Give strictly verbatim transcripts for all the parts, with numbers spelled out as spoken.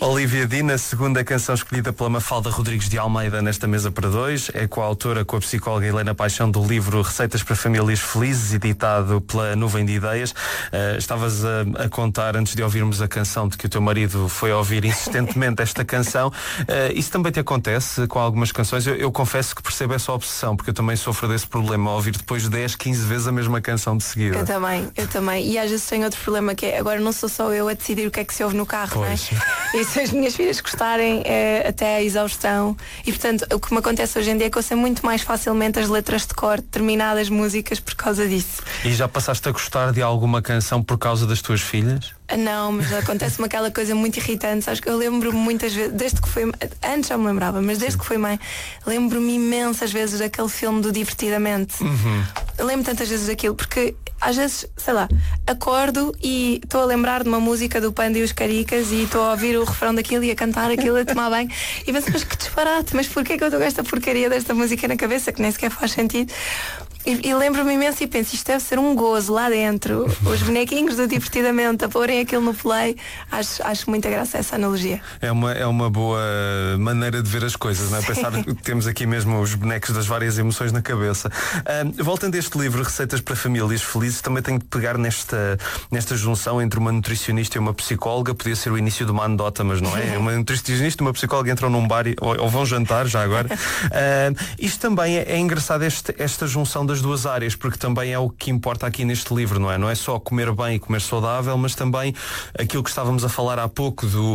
Olivia Dean, a segunda canção escolhida pela Mafalda Rodrigues de Almeida nesta mesa para dois, é coautora com a psicóloga Helena Paixão do livro Receitas para Famílias Felizes, editado pela Nuvem de Ideias. Uh, estavas a, a contar, antes de ouvirmos a canção, de que o teu marido foi ouvir insistentemente esta canção. Uh, isso também te acontece com algumas canções? Eu, eu confesso que percebo essa obsessão, porque eu também sofro desse problema, ouvir depois dez, quinze vezes a mesma canção de seguida. Eu também, eu também. E às vezes tenho outro problema, que é, agora não sou só eu a decidir o que é que se ouve no carro, pois. Não é? E se as minhas filhas gostarem, é até a exaustão. E portanto, o que me acontece hoje em dia é que eu sei muito mais facilmente as letras de cor de determinadas músicas por causa disso. E já passaste a gostar de alguma canção por causa das tuas filhas? Não, mas acontece-me aquela coisa muito irritante. Sabes que eu lembro-me muitas vezes, desde que fui, antes já me lembrava, mas desde que fui mãe, lembro-me imensas vezes daquele filme do Divertidamente. Uhum. Lembro tantas vezes daquilo, porque às vezes, sei lá, acordo e estou a lembrar de uma música do Panda e os Caricas e estou a ouvir o refrão daquilo e a cantar aquilo, a tomar banho e penso, mas que disparate, mas porquê que eu estou com esta porcaria desta música na cabeça que nem sequer faz sentido? E, e lembro-me imenso e penso, isto deve ser um gozo lá dentro, os bonequinhos do Divertidamente a porem aquilo no play. Acho, acho muita graça essa analogia. É uma, é uma boa maneira de ver as coisas, não é? Pensar que temos aqui mesmo os bonecos das várias emoções na cabeça. Uh, voltando a este livro, Receitas para Famílias Felizes, também tenho de pegar nesta, nesta junção entre uma nutricionista e uma psicóloga. Podia ser o início de uma anedota, mas não é? Uma nutricionista e uma psicóloga entram num bar e, ou, ou vão jantar já agora. Uh, isto também é, é engraçado, este, esta junção das duas áreas, porque também é o que importa aqui neste livro, não é? Não é só comer bem e comer saudável, mas também aquilo que estávamos a falar há pouco do, uh,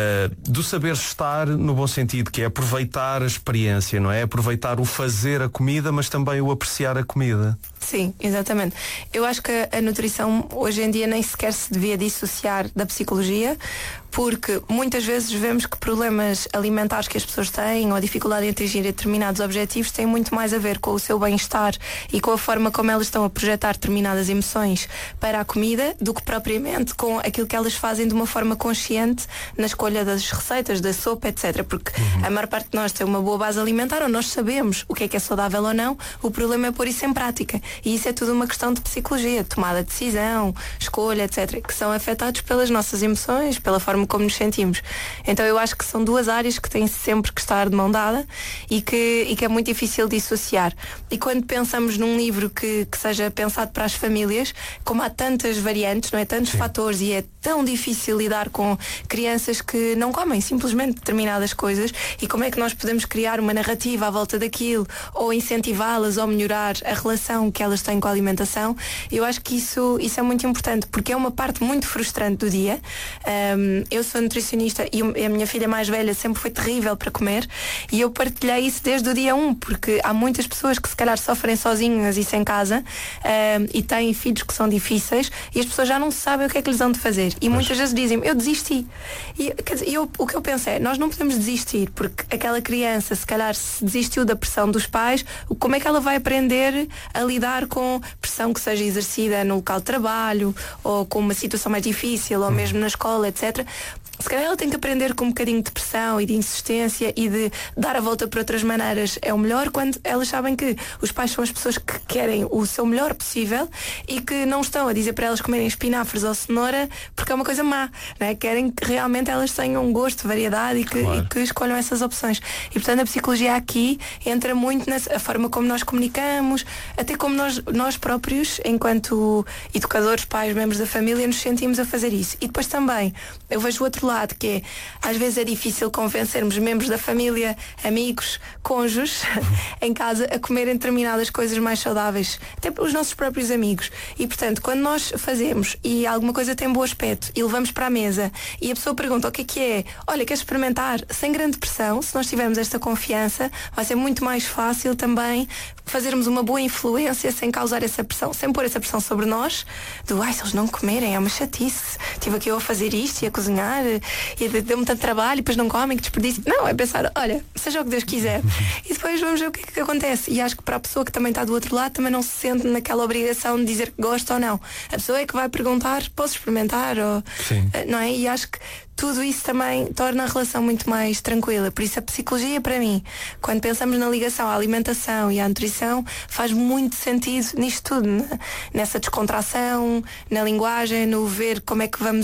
do saber estar no bom sentido, que é aproveitar a experiência, não é? Aproveitar o fazer a comida, mas também o apreciar a comida. Sim, exatamente. Eu acho que a nutrição hoje em dia nem sequer se devia dissociar da psicologia, porque muitas vezes vemos que problemas alimentares que as pessoas têm ou a dificuldade em atingir determinados objetivos têm muito mais a ver com o seu bem-estar e com a forma como elas estão a projetar determinadas emoções para a comida do que propriamente com aquilo que elas fazem de uma forma consciente na escolha das receitas, da sopa, etcétera. Porque uhum. a maior parte de nós tem uma boa base alimentar, ou nós sabemos o que é que é saudável ou não, o problema é pôr isso em prática. E isso é tudo uma questão de psicologia, tomada de decisão, escolha, etcétera, que são afetados pelas nossas emoções, pela forma como nos sentimos. Então eu acho que são duas áreas que têm sempre que estar de mão dada e que, e que é muito difícil dissociar. E quando pensamos num livro que, que seja pensado para as famílias, como há tantas variantes, não é? Tantos Sim. fatores, e é tão difícil lidar com crianças que não comem simplesmente determinadas coisas, e como é que nós podemos criar uma narrativa à volta daquilo, ou incentivá-las, ou melhorar a relação que elas têm com a alimentação. Eu acho que isso, isso é muito importante, porque é uma parte muito frustrante do dia. Um, eu sou nutricionista e a minha filha mais velha sempre foi terrível para comer, e eu partilhei isso desde o dia um, porque há muitas pessoas que se calhar sofrem sozinhas e sem casa, um, e têm filhos que são difíceis, e as pessoas já não sabem o que é que lhes dão de fazer, e muitas vezes dizem, eu desisti. E quer dizer, eu, o que eu penso é, nós não podemos desistir, porque aquela criança se calhar se desistiu da pressão dos pais, como é que ela vai aprender a lidar com pressão que seja exercida no local de trabalho, ou com uma situação mais difícil, ou mesmo na escola, etcétera. Se calhar ela tem que aprender com um bocadinho de pressão e de insistência e de dar a volta por outras maneiras. É o melhor quando elas sabem que os pais são as pessoas que querem o seu melhor possível e que não estão a dizer para elas comerem espinafres ou cenoura porque é uma coisa má, não é? Querem que realmente elas tenham um gosto, variedade, e que, claro. e que escolham essas opções. E portanto a psicologia aqui entra muito na forma como nós comunicamos, até como nós, nós próprios, enquanto educadores, pais, membros da família, nos sentimos a fazer isso. E depois também eu vejo o outro lado, que é, às vezes é difícil convencermos membros da família, amigos, cônjuges em casa a comerem determinadas coisas mais saudáveis, até os nossos próprios amigos. E portanto, quando nós fazemos e alguma coisa tem bom aspecto e levamos para a mesa e a pessoa pergunta o que é que é, olha, queres experimentar? Sem grande pressão, se nós tivermos esta confiança, vai ser muito mais fácil também fazermos uma boa influência sem causar essa pressão, sem pôr essa pressão sobre nós, do ai, se eles não comerem é uma chatice, estive aqui eu a fazer isto e a cozinhar e deu-me tanto trabalho e depois não comem, que desperdício. Não, é pensar, olha, seja o que Deus quiser, e depois vamos ver o que é que acontece. E acho que para a pessoa que também está do outro lado também não se sente naquela obrigação de dizer que gosta ou não. A pessoa é que vai perguntar, posso experimentar? Ou, não é? E acho que tudo isso também torna a relação muito mais tranquila. Por isso a psicologia, para mim, quando pensamos na ligação à alimentação e à nutrição, faz muito sentido nisto tudo, né? Nessa descontração, na linguagem, no ver como é que vamos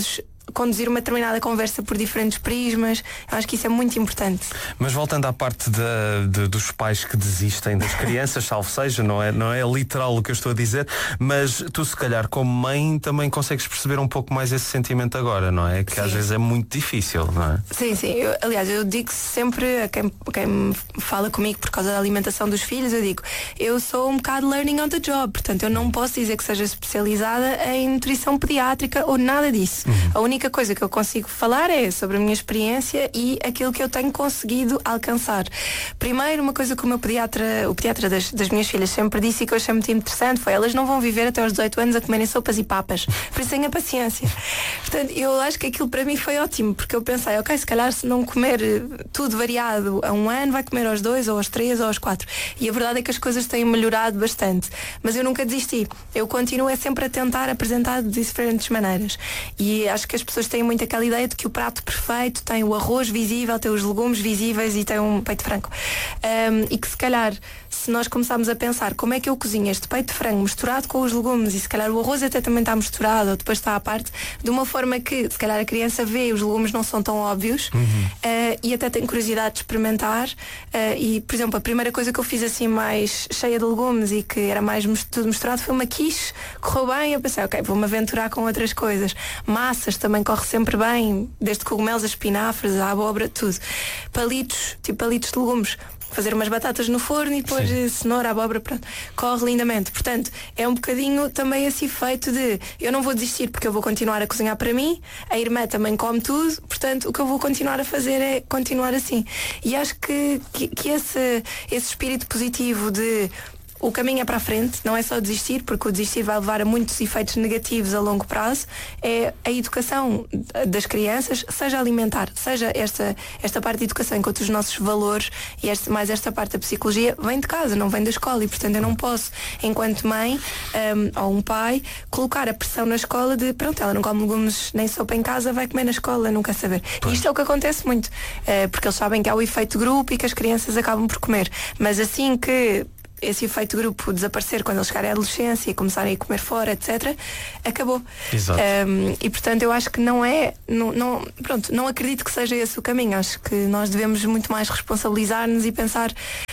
conduzir uma determinada conversa por diferentes prismas. Eu acho que isso é muito importante. Mas voltando à parte da, de, dos pais que desistem das crianças, salvo seja, não é, não é literal o que eu estou a dizer, mas tu se calhar como mãe também consegues perceber um pouco mais esse sentimento agora, não é? Que sim. Às vezes é muito difícil, não é? Sim, sim. Eu, aliás, eu digo sempre a quem, quem fala comigo por causa da alimentação dos filhos, eu digo, eu sou um bocado learning on the job, portanto eu não posso dizer que seja especializada em nutrição pediátrica ou nada disso. Uhum. A única coisa que eu consigo falar é sobre a minha experiência e aquilo que eu tenho conseguido alcançar. Primeiro, uma coisa que o meu pediatra, o pediatra das, das minhas filhas sempre disse e que eu achei muito interessante foi, elas não vão viver até aos dezoito anos a comerem sopas e papas, por isso tenha paciência. Portanto, eu acho que aquilo para mim foi ótimo, porque eu pensei, ok, se calhar se não comer tudo variado a um ano, vai comer aos dois, ou aos três, ou aos quatro. E a verdade é que as coisas têm melhorado bastante. Mas eu nunca desisti. Eu continuo é sempre a tentar apresentar de diferentes maneiras. E acho que as pessoas têm muito aquela ideia de que o prato perfeito tem o arroz visível, tem os legumes visíveis e tem um peito de frango. Um, e que se calhar, se nós começarmos a pensar como é que eu cozinho este peito de frango misturado com os legumes e se calhar o arroz até também está misturado ou depois está à parte, de uma forma que se calhar a criança vê, os legumes não são tão óbvios, uhum. uh, e até tem curiosidade de experimentar. Uh, e, por exemplo, a primeira coisa que eu fiz assim mais cheia de legumes e que era mais tudo misturado foi uma quiche. Correu bem, eu pensei, ok, vou-me aventurar com outras coisas. Massas também corre sempre bem, desde cogumelos, a espinafres, a abóbora, tudo. Palitos, tipo palitos de legumes. Fazer umas batatas no forno e depois Sim. cenoura, abóbora, pronto, corre lindamente. Portanto, é um bocadinho também esse efeito de eu não vou desistir porque eu vou continuar a cozinhar para mim, a irmã também come tudo, portanto o que eu vou continuar a fazer é continuar assim. E acho que, que, que esse, esse espírito positivo de o caminho é para a frente, não é só desistir, porque o desistir vai levar a muitos efeitos negativos a longo prazo, é a educação das crianças, seja alimentar, seja esta, esta parte de educação, enquanto os nossos valores e este, mais esta parte da psicologia vem de casa, não vem da escola, e portanto eu não posso, enquanto mãe um, ou um pai, colocar a pressão na escola de pronto, ela não come legumes nem sopa em casa, vai comer na escola, não quer saber. E isto é o que acontece muito, uh, porque eles sabem que há o efeito grupo e que as crianças acabam por comer, mas assim que esse efeito grupo desaparecer quando eles chegarem à adolescência e começarem a comer fora, etcétera, acabou. Exato. Um, e portanto eu acho que não é, não, não, pronto, não acredito que seja esse o caminho. Acho que nós devemos muito mais responsabilizar-nos e pensar,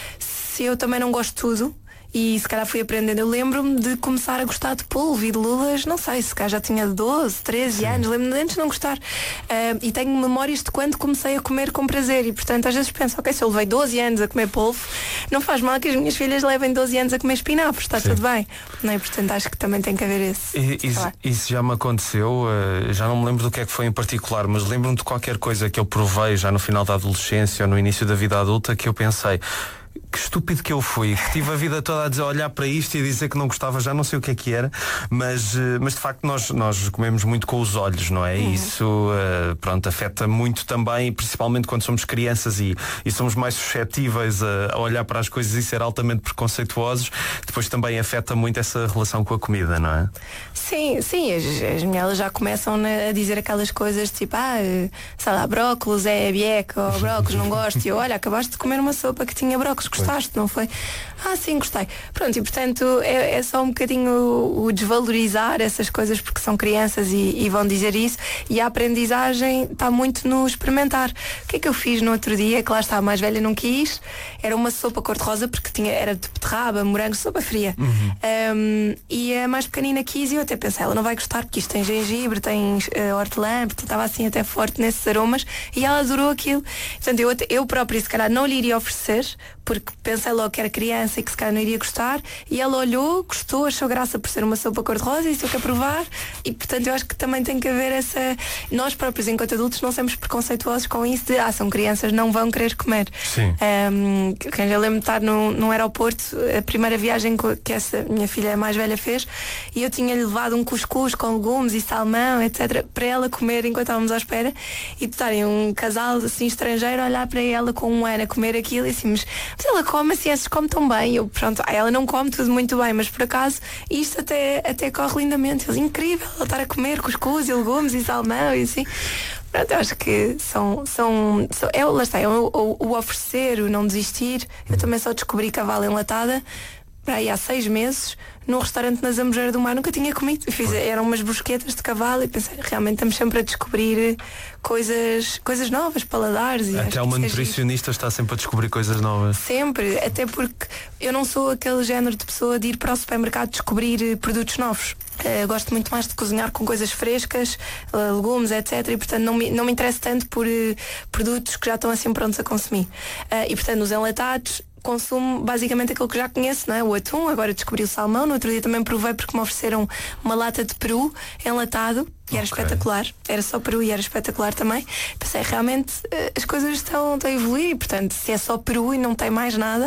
se eu também não gosto de tudo, e se calhar fui aprendendo, eu lembro-me de começar a gostar de polvo e de lulas, não sei, se calhar já tinha doze, treze Sim. anos, lembro-me de antes de não gostar. Uh, e tenho memórias de quando comecei a comer com prazer e portanto às vezes penso, ok, se eu levei doze anos a comer polvo, não faz mal que as minhas filhas levem doze anos a comer espinafres, está Sim. tudo bem. Não é? Portanto acho que também tem que haver esse. E, isso, isso já me aconteceu, uh, já não me lembro do que é que foi em particular, mas lembro-me de qualquer coisa que eu provei já no final da adolescência ou no início da vida adulta que eu pensei, que estúpido que eu fui, que tive a vida toda a dizer, olhar para isto e dizer que não gostava, já não sei o que é que era, mas, mas de facto nós, nós comemos muito com os olhos, não é? Uhum. Isso uh, pronto, afeta muito também, principalmente quando somos crianças e, e somos mais suscetíveis a, a olhar para as coisas e ser altamente preconceituosos, depois também afeta muito essa relação com a comida, não é? Sim, sim, as, as minhas já começam a dizer aquelas coisas tipo, ah, sei lá, brócolis é bieca, ou brócolis não gosto, e eu, olha, acabaste de comer uma sopa que tinha brócolis, gostaste, não foi? Ah, sim, gostei. Pronto, e portanto é, é só um bocadinho o, o desvalorizar essas coisas porque são crianças e, e vão dizer isso, e a aprendizagem está muito no experimentar. O que é que eu fiz no outro dia, que lá está, a mais velha não quis, era uma sopa cor-de-rosa porque tinha, era de beterraba, morango, sopa fria. Uhum. Um, e a mais pequenina quis e eu até pensei, ela não vai gostar porque isto tem gengibre, tem uh, hortelã, porque estava assim até forte nesses aromas, e ela adorou aquilo. Portanto, eu, eu própria se calhar não lhe iria oferecer, porque pensei logo que era criança e que se calhar não iria gostar, e ela olhou, gostou, achou graça por ser uma sopa cor-de-rosa e disse, eu quero provar. E portanto eu acho que também tem que haver essa, nós próprios enquanto adultos não somos preconceituosos com isso de, ah, são crianças, não vão querer comer. Sim. Um, quem já lembro de estar no, num aeroporto, a primeira viagem que essa minha filha mais velha fez, e eu tinha-lhe levado um cuscuz com legumes e salmão, etcétera, para ela comer enquanto estávamos à espera, e de estarem um casal assim estrangeiro a olhar para ela com um ano a comer aquilo e assim, mas Mas ela come assim, esses come tão bem. Eu, pronto, ela não come tudo muito bem, mas por acaso isto até, até corre lindamente. Eles, incrível, ela estar a comer cuscuz e legumes e salmão e assim. Pronto, eu acho que são, são, são é, lá está, é o, o, o oferecer, o não desistir. Eu também só descobri cavalo enlatada para aí há seis meses num restaurante na Zambujeira do Mar, nunca tinha comido. Fiz, eram umas brusquetas de cavalo e pensei, realmente estamos sempre a descobrir coisas, coisas novas, paladares. E até uma nutricionista está sempre a descobrir coisas novas. Sempre, até porque eu não sou aquele género de pessoa de ir para o supermercado descobrir produtos novos. Uh, gosto muito mais de cozinhar com coisas frescas, uh, legumes, etcétera. E portanto não me, não me interesso tanto por uh, produtos que já estão assim prontos a consumir. Uh, e portanto nos enlatados consumo basicamente aquilo que já conheço, não é? O atum, agora descobri o salmão. No outro dia também provei porque me ofereceram uma lata de peru enlatado e era okay. espetacular. Era só peru e era espetacular também. Pensei, realmente as coisas estão, estão a evoluir e portanto se é só peru e não tem mais nada,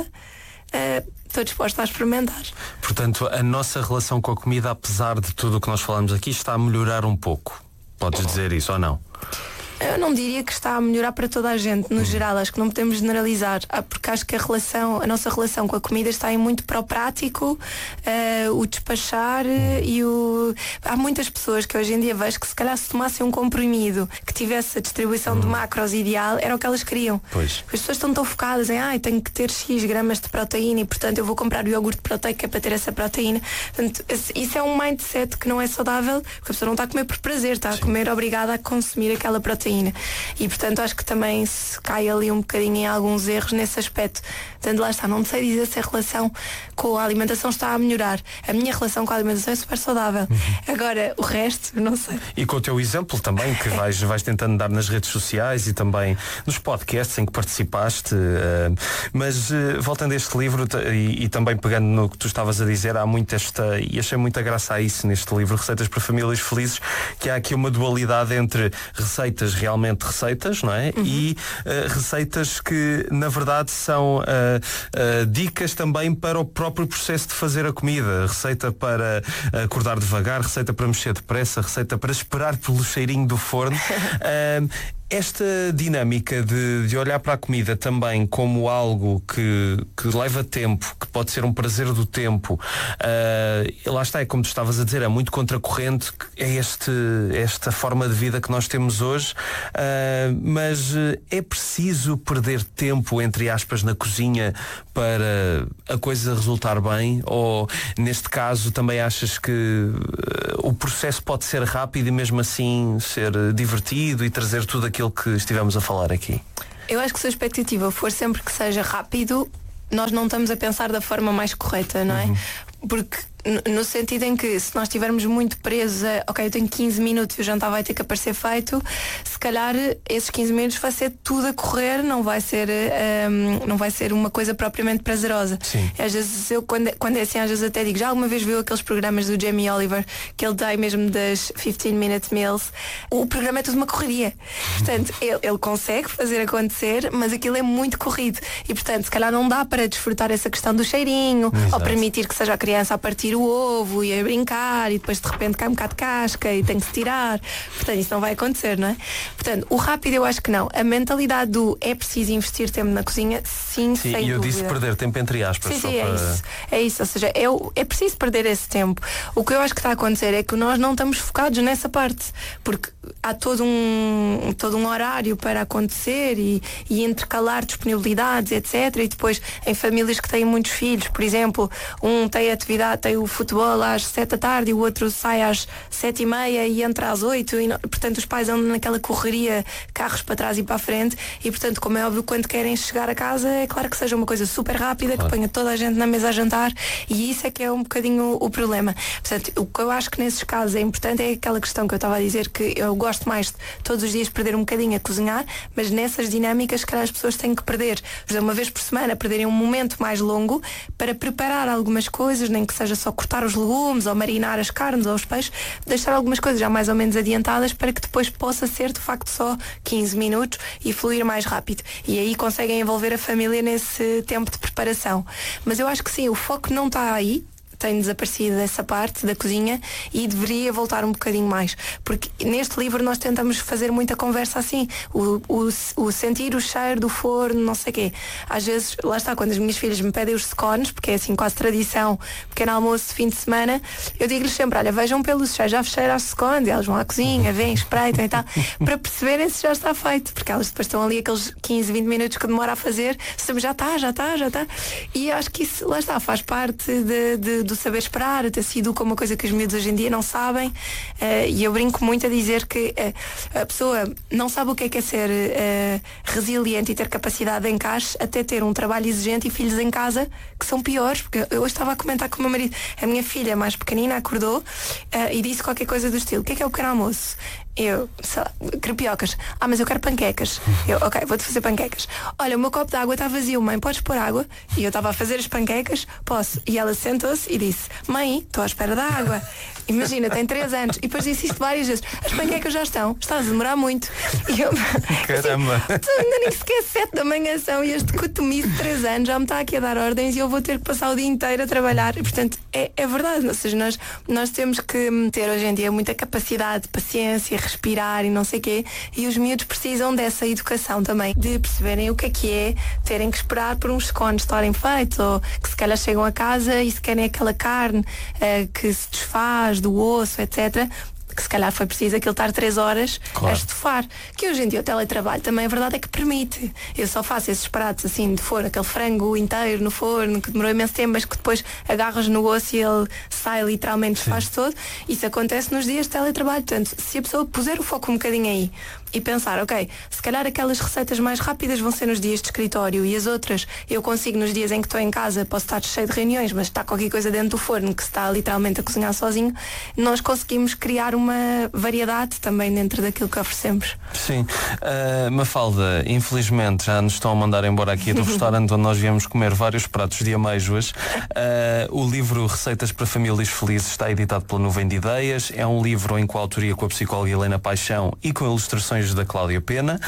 uh, estou disposta a experimentar. Portanto, a nossa relação com a comida, apesar de tudo o que nós falamos aqui, está a melhorar um pouco. Podes dizer isso ou não? Eu não diria que está a melhorar para toda a gente, no geral, acho que não podemos generalizar, porque acho que a relação, a nossa relação com a comida está aí muito para o prático, uh, o despachar uh, e o... Há muitas pessoas que hoje em dia vejo que se calhar se tomassem um comprimido que tivesse a distribuição hum. de macros ideal, era o que elas queriam. Pois. As pessoas estão tão focadas em, ah, tenho que ter X gramas de proteína e portanto eu vou comprar o iogurte proteico que é para ter essa proteína. Portanto, isso é um mindset que não é saudável, porque a pessoa não está a comer por prazer, está a comer obrigada a consumir aquela proteína. E portanto acho que também se cai ali um bocadinho em alguns erros nesse aspecto. Portanto lá está, não sei dizer se a relação com a alimentação está a melhorar. A minha relação com a alimentação é super saudável. Uhum. Agora o resto, não sei. E com o teu exemplo também, que vais, vais tentando dar nas redes sociais e também nos podcasts em que participaste, uh, mas uh, voltando a este livro e, e também pegando no que tu estavas a dizer, há muito esta, e achei muita graça a isso neste livro, Receitas para Famílias Felizes, que há aqui uma dualidade entre receitas realmente receitas, não é? Uhum. E uh, receitas que na verdade são uh, uh, dicas também para o próprio processo de fazer a comida. Receita para acordar devagar, receita para mexer depressa, receita para esperar pelo cheirinho do forno. uh, Esta dinâmica de, de olhar para a comida também como algo que, que leva tempo, que pode ser um prazer do tempo, uh, lá está, é como tu estavas a dizer, é muito contracorrente, é este, esta forma de vida que nós temos hoje, uh, mas é preciso perder tempo, entre aspas, na cozinha para a coisa resultar bem? Ou, neste caso, também achas que uh, o processo pode ser rápido e mesmo assim ser divertido e trazer tudo aquilo aquilo que estivemos a falar aqui? Eu acho que se a expectativa for sempre que seja rápido, nós não estamos a pensar da forma mais correta, não é? Uhum. Porque no sentido em que se nós estivermos muito presos a, ok, eu tenho quinze minutos e o jantar vai ter que aparecer feito, se calhar esses quinze minutos vai ser tudo a correr, não vai ser um, não vai ser uma coisa propriamente prazerosa. Sim. Às vezes eu, quando, quando é assim, às vezes até digo, já alguma vez viu aqueles programas do Jamie Oliver que ele tem mesmo das fifteen minute meals? O programa é tudo uma correria. Portanto, ele, ele consegue fazer acontecer, mas aquilo é muito corrido e portanto se calhar não dá para desfrutar essa questão do cheirinho. Exato. Ou permitir que seja a criança a partir o ovo e a brincar e depois de repente cai um bocado de casca e tem que se tirar. Portanto, isso não vai acontecer, não é? Portanto, o rápido eu acho que não. A mentalidade do é preciso investir tempo na cozinha, sim, sim, sem e eu dúvida. disse perder tempo entre aspas. Sim, só sim, para... é isso. É isso, ou seja, é, é preciso perder esse tempo. O que eu acho que está a acontecer é que nós não estamos focados nessa parte, porque há todo um, todo um horário para acontecer e, e intercalar disponibilidades, etcétera. E depois, em famílias que têm muitos filhos, por exemplo, um tem atividade, tem o futebol às sete da tarde e o outro sai às sete e meia e entra às oito e não, portanto os pais andam naquela correria, carros para trás e para a frente e portanto, como é óbvio, quando querem chegar a casa é claro que seja uma coisa super rápida, claro, que ponha toda a gente na mesa a jantar e isso é que é um bocadinho o, o problema. Portanto, o que eu acho que nesses casos é importante é aquela questão que eu estava a dizer, que eu gosto mais de todos os dias perder um bocadinho a cozinhar, mas nessas dinâmicas que as pessoas têm que perder, por exemplo, uma vez por semana, perderem um momento mais longo para preparar algumas coisas, nem que seja só cortar os legumes ou marinar as carnes ou os peixes, deixar algumas coisas já mais ou menos adiantadas para que depois possa ser de facto só quinze minutos e fluir mais rápido. E aí conseguem envolver a família nesse tempo de preparação. Mas eu acho que sim, o foco não está aí. tem desaparecido essa parte da cozinha e deveria voltar um bocadinho mais. Porque neste livro nós tentamos fazer muita conversa assim. O, o, o sentir o cheiro do forno, não sei o quê. Às vezes, lá está, quando as minhas filhas me pedem os scones, porque é assim quase tradição, pequeno almoço de fim de semana, eu digo-lhes sempre, olha, vejam pelos cheiros, já fechei aos scones, e elas vão à cozinha, vêm, espreitam e tal, para perceberem se já está feito, porque elas depois estão ali aqueles quinze, vinte minutos que demora a fazer, se já está, já está, já está. E acho que isso, lá está, faz parte de, de, do saber esperar, até se educa uma coisa que os miúdos hoje em dia não sabem, uh, e eu brinco muito a dizer que uh, a pessoa não sabe o que é que é ser uh, resiliente e ter capacidade de encaixe até ter um trabalho exigente e filhos em casa que são piores, porque eu hoje estava a comentar com o meu marido, a minha filha mais pequenina acordou uh, e disse qualquer coisa do estilo, o que é que é o pequeno almoço? Eu, sei lá, crepiocas. Ah, mas eu quero panquecas. Eu, ok, vou-te fazer panquecas. Olha, o meu copo de água está vazio, mãe, podes pôr água? E eu estava a fazer as panquecas, posso. E ela sentou-se e disse, mãe, estou à espera da água. Imagina, tem três anos. E depois disse isto várias vezes. As panquecas já estão, estás a demorar muito. E eu, caramba. Assim, ainda nem sequer sete da manhã são e este cotomice de três anos já me está aqui a dar ordens e eu vou ter que passar o dia inteiro a trabalhar. E portanto, é, é verdade. Ou seja, nós, nós temos que ter hoje em dia muita capacidade, paciência, respirar e não sei o quê. E os miúdos precisam dessa educação também, de perceberem o que é que é terem que esperar por uns scones estarem feitos, ou que se calhar chegam a casa e se querem aquela carne uh, que se desfaz do osso, etcétera, que se calhar foi preciso aquilo estar três horas claro. A estufar. Que hoje em dia o teletrabalho também a verdade é que permite. Eu só faço esses pratos assim de forno, aquele frango inteiro no forno, que demorou imenso tempo, mas que depois agarras no osso e ele sai literalmente, faz todo. Isso acontece nos dias de teletrabalho. Portanto, se a pessoa puser o foco um bocadinho aí e pensar, ok, se calhar aquelas receitas mais rápidas vão ser nos dias de escritório e as outras eu consigo nos dias em que estou em casa, posso estar cheio de reuniões, mas está qualquer coisa dentro do forno que se está literalmente a cozinhar sozinho, nós conseguimos criar uma variedade também dentro daquilo que oferecemos. Sim. Uh, Mafalda, infelizmente já nos estão a mandar embora aqui do restaurante onde nós viemos comer vários pratos de amêijoas. Uh, o livro Receitas para Famílias Felizes está editado pela Nuvem de Ideias. É um livro em coautoria com a psicóloga Helena Paixão e com ilustrações da Cláudia Pena.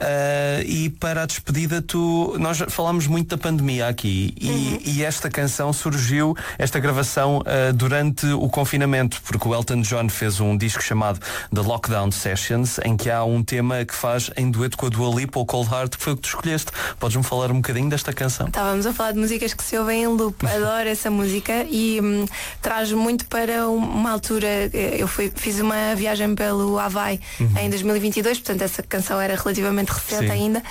Uh, e para a despedida, tu, nós falámos muito da pandemia aqui e, uhum. e esta canção surgiu, esta gravação uh, durante o confinamento, porque o Elton John fez um disco chamado The Lockdown Sessions, em que há um tema que faz em dueto com a Dua Lipa, o Cold Heart, que foi o que tu escolheste. Podes-me falar um bocadinho desta canção? Estávamos a falar de músicas que se ouvem em loop. Adoro essa música e hum, traz muito para uma altura. Eu fui, fiz uma viagem pelo Havaí uhum. em dois mil e vinte e dois, portanto essa canção era relativamente recente Sim. ainda,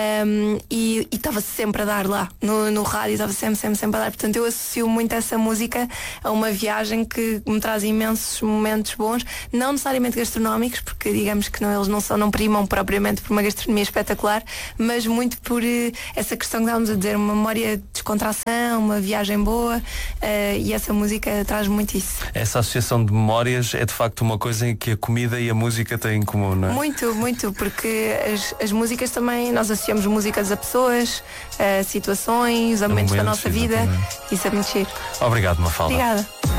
um, e estava sempre a dar lá no, no rádio, estava sempre, sempre, sempre a dar. Portanto eu associo muito essa música a uma viagem que me traz imensos momentos bons, não necessariamente gastronómicos, porque digamos que não, eles não são, não primam propriamente por uma gastronomia espetacular, mas muito por uh, essa questão que estávamos a dizer, uma memória de descontração, uma viagem boa, uh, e essa música traz muito isso. Essa associação de memórias é de facto uma coisa em que a comida e a música têm em comum, não é? Muito, muito, porque as, as músicas também, nós associamos músicas a pessoas, a situações, a momentos, momentos da nossa vida. Isso é muito giro. Obrigado, Mafalda. Obrigada.